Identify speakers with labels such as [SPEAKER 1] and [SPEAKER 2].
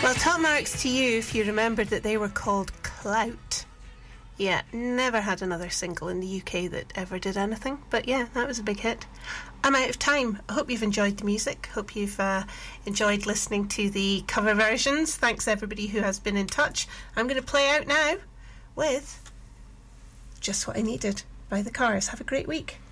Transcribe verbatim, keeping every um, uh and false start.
[SPEAKER 1] Well, top marks to you if you remembered that they were called Clout. Yeah, never had another single in the U K that ever did anything, but yeah, that was a big hit. I'm out of time. I hope you've enjoyed the music. Hope you've uh, enjoyed listening to the cover versions. Thanks everybody who has been in touch. I'm going to play out now with Just What I Needed by The Cars. Have a great week.